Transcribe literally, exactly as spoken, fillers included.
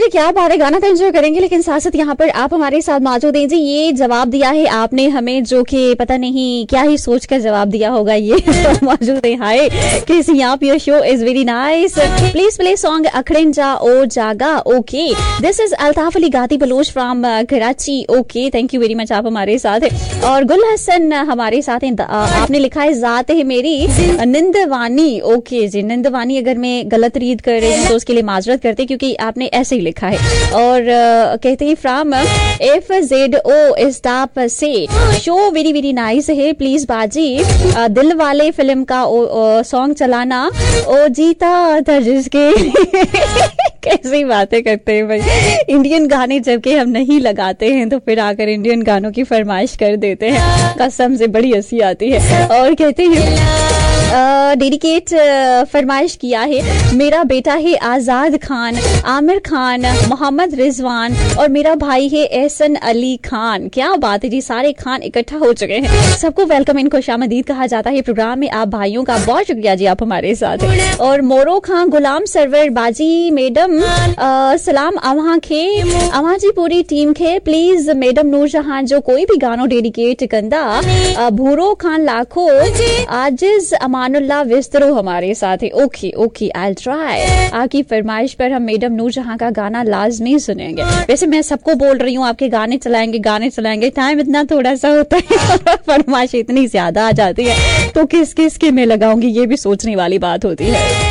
जी क्या बात है, गाना तो एंजॉय करेंगे लेकिन साथ साथ यहाँ पर आप हमारे साथ मौजूद हैं जी। ये जवाब दिया है आपने हमें, जो कि पता नहीं क्या ही सोच कर जवाब दिया होगा ये मौजूद है। हाय कैसी आप, your show is very nice, please play song अखड़न जा ओ जागा। Okay, this is Altaf Ali गाती Bloch from Karachi. Okay, thank you very much, आप हमारे साथ हैं। और गुल हसन हमारे साथ हैं, आपने लिखा है जात है मेरी निंदवानी। ओके जी, निंदवानी अगर मैं गलत रीड कर रही हूँ तो उसके लिए माजरत करते, क्योंकि आपने ऐसे ही लिखा है। और uh, कहते हैं from F Z O staff से शो वेरी वेरी नाइस है, प्लीज बाजी uh, दिल वाले फिल्म का सॉन्ग चलाना, ओ जीता था जिसके कैसी बातें करते हैं भाई, इंडियन गाने जबकि हम नहीं लगाते हैं तो फिर आकर इंडियन गानों की फरमाइश कर देते हैं, कसम से बड़ी हंसी आती है। और कहते हैं डेडिकेट फरमाइश किया है, मेरा बेटा है आजाद खान, आमिर खान, मोहम्मद रिजवान और मेरा भाई है एहसन अली खान। क्या बात है जी, सारे खान इकट्ठा हो चुके हैं, सबको वेलकम, इनको खुशामदीद कहा जाता है प्रोग्राम में। आप भाइयों का बहुत शुक्रिया जी, आप हमारे साथ हैं। और मोरो खान, गुलाम सरवर, बाजी मैडम, सलाम अवहां खे अवहां जी पूरी टीम खे, प्लीज मैडम नूरजहां जो कोई भी गानो डेडिकेट कंदा, भूरो खान लाखो, आजिज अमानुल्लाह विस्तरो हमारे साथ है। Okay okay, I will try, आपकी फरमाइश पर हम मैडम नूरजहां का गाना लाजमी सुनेंगे। वैसे मैं सबको बोल रही हूँ आपके गाने चलाएंगे गाने चलाएंगे, टाइम इतना थोड़ा सा होता है फरमाइश इतनी ज्यादा आ जाती है तो किस किस के मैं लगाऊंगी, ये भी सोचने वाली बात होती है।